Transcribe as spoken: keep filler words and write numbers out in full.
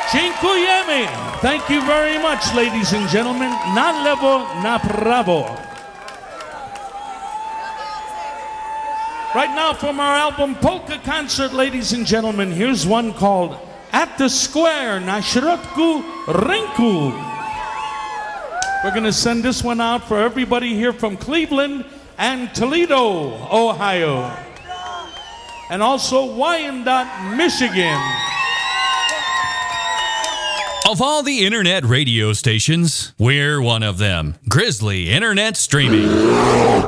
Dziękujemy. Thank you very much, ladies and gentlemen. Na lewo, na prawo. Right now from our album Polka Concert, ladies and gentlemen, here's one called At the Square, na środku rynku. We're going to send this one out for everybody here from Cleveland and Toledo, Ohio. And also Wyandotte, Michigan. Of all the internet radio stations, we're one of them. Grizzly Internet Streaming.